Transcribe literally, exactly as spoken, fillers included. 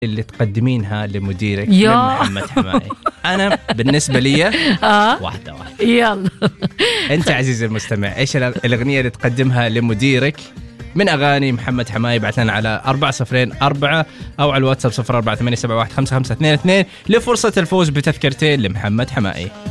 اللي تقدمينها لمديرك يا. من محمد حمائي؟ أنا بالنسبة لي آه. واحدة واحدة. يلا أنت عزيزي المستمع، إيش الأغنية اللي تقدمها لمديرك من أغاني محمد حمائي؟ بعث لنا على أربعة صفرين أربعة أو على الواتساب صفر أربعة ثمانية سبعة واحد خمسة خمسة اثنين اثنين لفرصة الفوز بتذكرتين لمحمد حمائي.